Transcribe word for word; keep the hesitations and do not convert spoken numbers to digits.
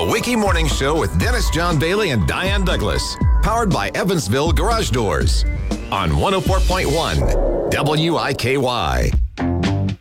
Wiki Morning Show with Dennis John Bailey and Diane Douglas. Powered by Evansville Garage Doors. On one oh four point one W I K Y.